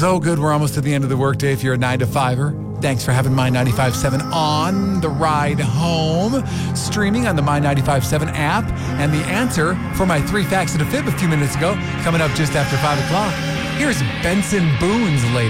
So good. We're almost to the end of the workday if you're a 9-to-5er. Thanks for having My 95.7 on the ride home. Streaming on the My 95.7 app. And the answer for my 3 facts and a fib a few minutes ago coming up just after 5 o'clock. Here's Benson Boone's latest.